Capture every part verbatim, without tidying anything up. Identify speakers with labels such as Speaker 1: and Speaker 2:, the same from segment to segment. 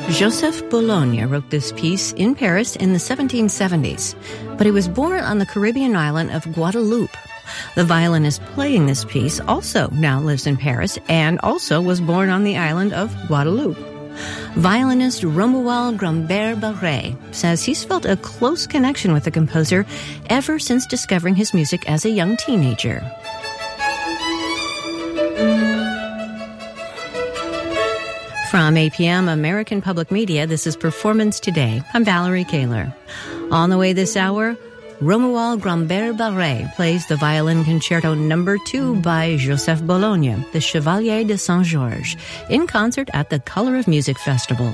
Speaker 1: Joseph Bologna wrote this piece in Paris in the seventeen seventies, but he was born on the Caribbean island of Guadeloupe. The violinist playing this piece also now lives in Paris and also was born on the island of Guadeloupe. Violinist Romuald Grambert-Barré says he's felt a close connection with the composer ever since discovering his music as a young teenager. From A P M American Public Media, this is Performance Today. I'm Valerie Kaler. On the way this hour, Romuald Grambert-Barré plays the Violin Concerto Number two by Joseph Bologna, the Chevalier de Saint-Georges, in concert at the Color of Music Festival.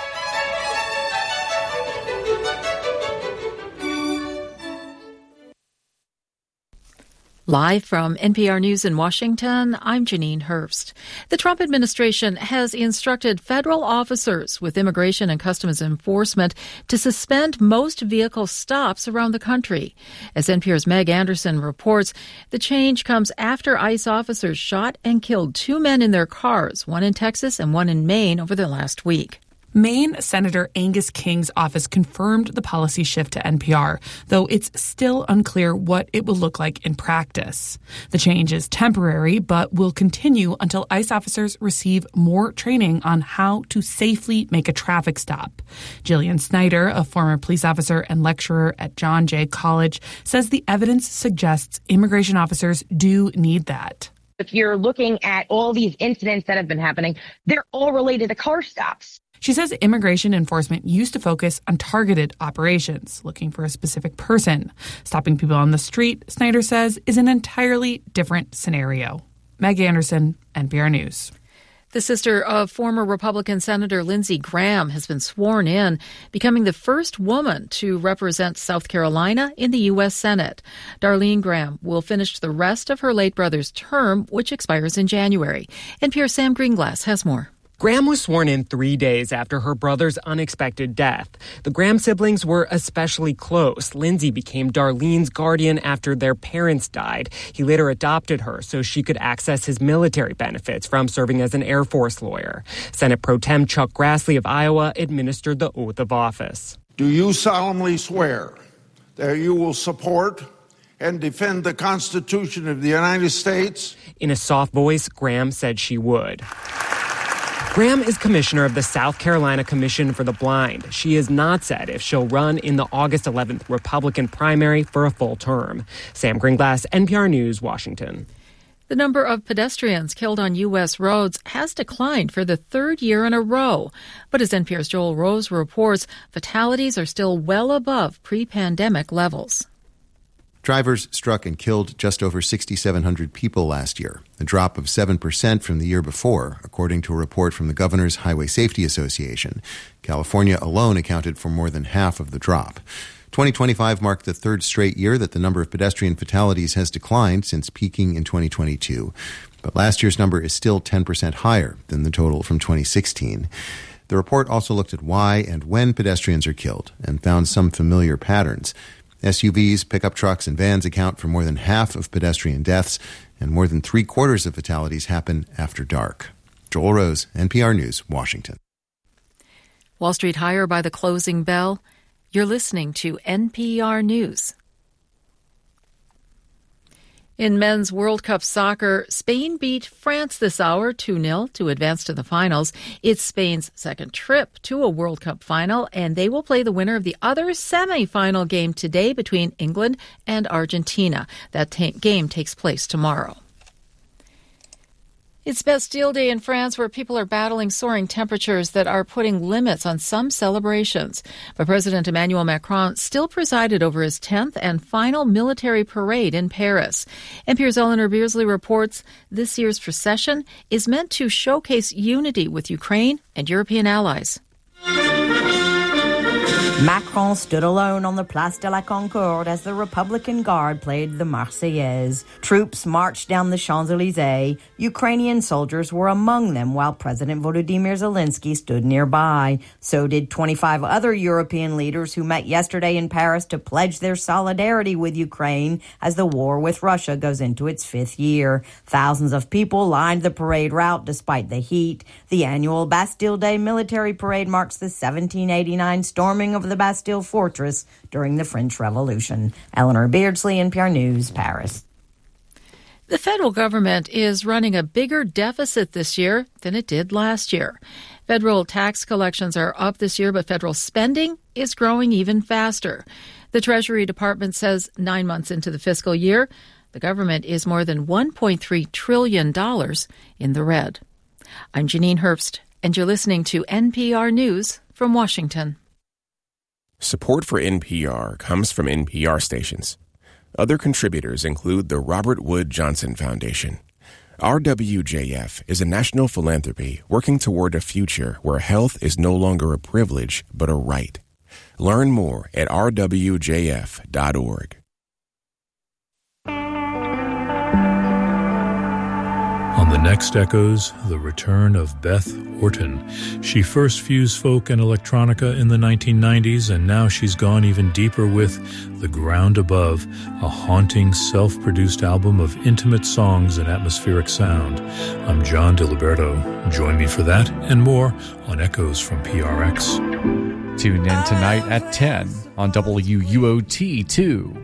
Speaker 2: Live from N P R News in Washington, I'm Janine Hurst. The Trump administration has instructed federal officers with Immigration and Customs Enforcement to suspend most vehicle stops around the country. As N P R's Meg Anderson reports, the change comes after ICE officers shot and killed two men in their cars, one in Texas and one in Maine, over the last week.
Speaker 3: Maine Senator Angus King's office confirmed the policy shift to N P R, though it's still unclear what it will look like in practice. The change is temporary, but will continue until ICE officers receive more training on how to safely make a traffic stop. Jillian Snyder, a former police officer and lecturer at John Jay College, says the evidence suggests immigration officers do need that.
Speaker 4: If you're looking at all these incidents that have been happening, they're all related to car stops.
Speaker 3: She says immigration enforcement used to focus on targeted operations, looking for a specific person. Stopping people on the street, Snyder says, is an entirely different scenario. Meg Anderson, N P R News.
Speaker 2: The sister of former Republican Senator Lindsey Graham has been sworn in, becoming the first woman to represent South Carolina in the U S Senate. Darlene Graham will finish the rest of her late brother's term, which expires in January. N P R's Sam Greenglass has more.
Speaker 5: Graham was sworn in three days after her brother's unexpected death. The Graham siblings were especially close. Lindsey became Darlene's guardian after their parents died. He later adopted her so she could access his military benefits from serving as an Air Force lawyer. Senate Pro Tem Chuck Grassley of Iowa administered the oath of office.
Speaker 6: Do you solemnly swear that you will support and defend the Constitution of the United States?
Speaker 5: In a soft voice, Graham said she would. Graham is commissioner of the South Carolina Commission for the Blind. She has not said if she'll run in the August eleventh Republican primary for a full term. Sam Greenglass, N P R News, Washington.
Speaker 2: The number of pedestrians killed on U S roads has declined for the third year in a row. But as N P R's Joel Rose reports, fatalities are still well above pre-pandemic levels.
Speaker 7: Drivers struck and killed just over six thousand seven hundred people last year, a drop of seven percent from the year before, according to a report from the Governor's Highway Safety Association. California alone accounted for more than half of the drop. twenty twenty-five marked the third straight year that the number of pedestrian fatalities has declined since peaking in twenty twenty-two. But last year's number is still ten percent higher than the total from twenty sixteen. The report also looked at why and when pedestrians are killed and found some familiar patterns. S U Vs, pickup trucks, and vans account for more than half of pedestrian deaths, and more than three quarters of fatalities happen after dark. Joel Rose, N P R News, Washington.
Speaker 2: Wall Street higher by the closing bell. You're listening to N P R News. In men's World Cup soccer, Spain beat France this hour two nil to advance to the finals. It's Spain's second trip to a World Cup final, and they will play the winner of the other semi-final game today between England and Argentina. That ta- game takes place tomorrow. It's Bastille Day in France, where people are battling soaring temperatures that are putting limits on some celebrations. But President Emmanuel Macron still presided over his tenth and final military parade in Paris. N P R's Eleanor Beersley reports this year's procession is meant to showcase unity with Ukraine and European allies.
Speaker 8: Macron stood alone on the Place de la Concorde as the Republican Guard played the Marseillaise. Troops marched down the Champs-Élysées. Ukrainian soldiers were among them while President Volodymyr Zelensky stood nearby. So did twenty-five other European leaders who met yesterday in Paris to pledge their solidarity with Ukraine as the war with Russia goes into its fifth year. Thousands of people lined the parade route despite the heat. The annual Bastille Day military parade marks the seventeen eighty-nine storming of the Bastille Fortress during the French Revolution. Eleanor Beardsley, N P R News, Paris.
Speaker 2: The federal government is running a bigger deficit this year than it did last year. Federal tax collections are up this year, but federal spending is growing even faster. The Treasury Department says nine months into the fiscal year, the government is more than one point three trillion dollars in the red. I'm Janine Herbst, and you're listening to N P R News from Washington.
Speaker 9: Support for N P R comes from N P R stations. Other contributors include the Robert Wood Johnson Foundation. R W J F is a national philanthropy working toward a future where health is no longer a privilege but a right. Learn more at r w j f dot org.
Speaker 10: On the next Echoes, the return of Beth Orton. She first fused folk and electronica in the nineteen nineties, and now she's gone even deeper with The Ground Above, a haunting, self-produced album of intimate songs and atmospheric sound. I'm John DiLiberto. Join me for that and more on Echoes from P R X.
Speaker 11: Tune in tonight at ten on W U O T two.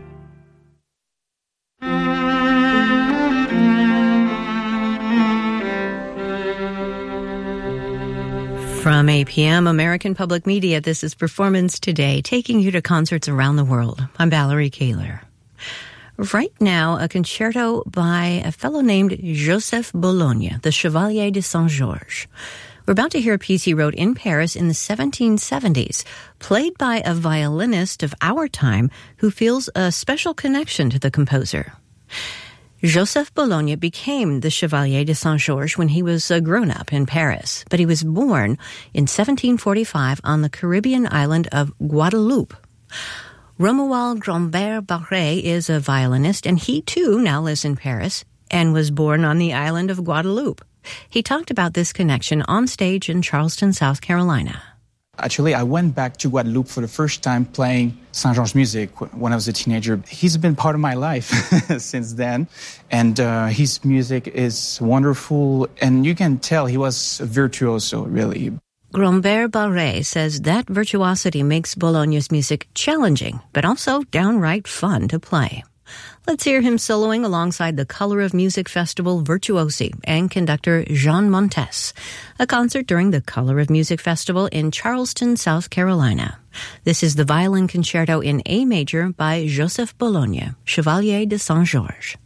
Speaker 1: From A P M, American Public Media, this is Performance Today, taking you to concerts around the world. I'm Valerie Kaler. Right now, a concerto by a fellow named Joseph Bologna, the Chevalier de Saint-Georges. We're about to hear a piece he wrote in Paris in the seventeen seventies, played by a violinist of our time who feels a special connection to the composer. Joseph Bologna became the Chevalier de Saint-Georges when he was a grown-up in Paris, but he was born in seventeen forty-five on the Caribbean island of Guadeloupe. Romuald Grambert Barré is a violinist, and he too now lives in Paris and was born on the island of Guadeloupe. He talked about this connection on stage in Charleston, South Carolina.
Speaker 12: Actually, I went back to Guadeloupe for the first time playing Saint-Georges music when I was a teenager. He's been part of my life since then, and uh, his music is wonderful, and you can tell he was a virtuoso, really.
Speaker 1: Grambert Barré says that virtuosity makes Bologna's music challenging, but also downright fun to play. Let's hear him soloing alongside the Color of Music Festival virtuosi and conductor Jean Montes, a concert during the Color of Music Festival in Charleston, South Carolina. This is the violin concerto in A major by Joseph Bologna, Chevalier de Saint-Georges.